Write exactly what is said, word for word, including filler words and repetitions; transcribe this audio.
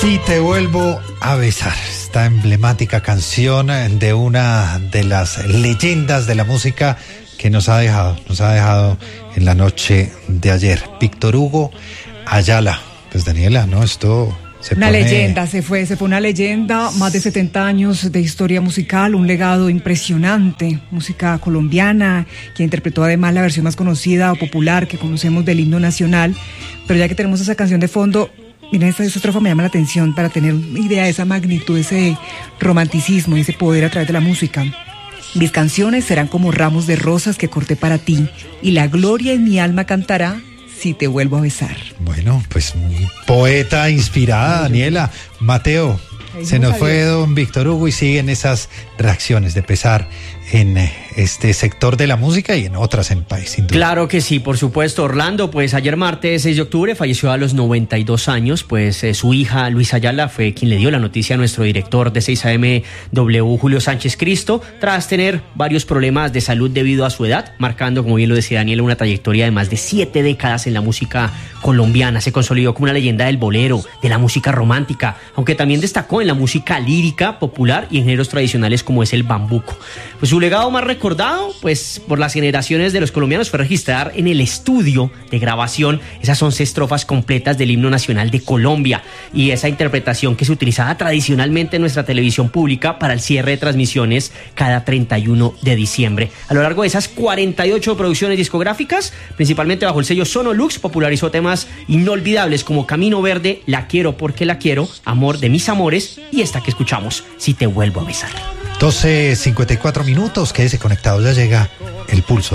Si te vuelvo a besar, esta emblemática canción de una de las leyendas de la música que nos ha dejado, nos ha dejado en la noche de ayer, Víctor Hugo Ayala. Pues Daniela, ¿no? Esto se Una pone... leyenda, se fue, se fue una leyenda, más de setenta años de historia musical, un legado impresionante, música colombiana, que interpretó además la versión más conocida o popular que conocemos del himno nacional. Pero ya que tenemos esa canción de fondo, miren, esta, esta estrofa me llama la atención para tener una idea de esa magnitud, ese romanticismo y ese poder a través de la música. Mis canciones serán como ramos de rosas que corté para ti, y la gloria en mi alma cantará si te vuelvo a besar. Bueno, pues un poeta inspirada, Daniela. Mateo, se nos fue don Víctor Hugo y siguen esas reacciones de pesar en este sector de la música y en otras en el país, sin duda. Claro que sí, por supuesto, Orlando. Pues ayer martes seis de octubre falleció a los noventa y dos años, pues eh, su hija Luisa Ayala fue quien le dio la noticia a nuestro director de seis A M W, Julio Sánchez Cristo, tras tener varios problemas de salud debido a su edad, marcando, como bien lo decía Daniela, una trayectoria de más de siete décadas en la música colombiana. Se consolidó como una leyenda del bolero, de la música romántica, aunque también destacó en la música lírica, popular y en géneros tradicionales como es el bambuco. Pues su legado más recordado, pues por las generaciones de los colombianos, fue registrar en el estudio de grabación esas once estrofas completas del himno nacional de Colombia, y esa interpretación que se utilizaba tradicionalmente en nuestra televisión pública para el cierre de transmisiones cada treinta y uno de diciembre. A lo largo de esas cuarenta y ocho producciones discográficas, principalmente bajo el sello Sonolux, popularizó temas inolvidables como Camino Verde, La Quiero Porque La Quiero, Amor de Mis Amores y esta que escuchamos, Si Te Vuelvo a Besar. doce cincuenta y cuatro minutos, quédese conectado, ya llega el pulso.